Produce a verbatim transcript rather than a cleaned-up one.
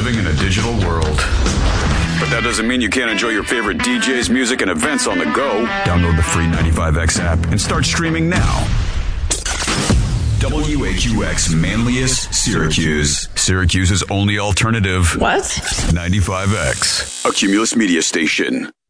living in a digital world. But that doesn't mean you can't enjoy your favorite D Js, music, and events on the go. Download the free ninety-five X app and start streaming now. W H U X Manlius, Syracuse. Syracuse's only alternative. What? ninety-five X, a Cumulus media station.